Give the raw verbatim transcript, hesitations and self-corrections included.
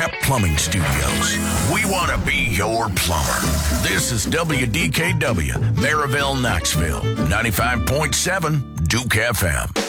Pep Plumbing Studios. We want to be your plumber. This is W D K W, Maryville, Knoxville, ninety-five point seven Duke F M.